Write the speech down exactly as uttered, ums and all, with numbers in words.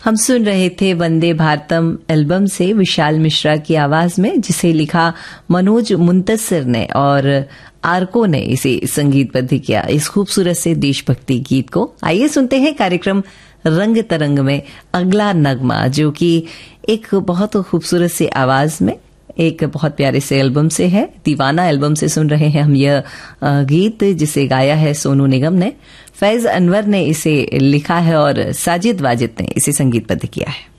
हम सुन रहे थे वंदे भारतम एल्बम से विशाल मिश्रा की आवाज में, जिसे लिखा मनोज मुंतसिर ने और आर्को ने इसे संगीतबद्ध किया, इस खूबसूरत से देशभक्ति गीत को। आइए सुनते हैं कार्यक्रम रंग तरंग में अगला नगमा, जो कि एक बहुत खूबसूरत सी आवाज में एक बहुत प्यारे से एल्बम से है। दीवाना एल्बम से सुन रहे हैं हम यह गीत, जिसे गाया है सोनू निगम ने। फैज अनवर ने इसे लिखा है और साजिद वाजिद ने इसे संगीतबद्ध किया है।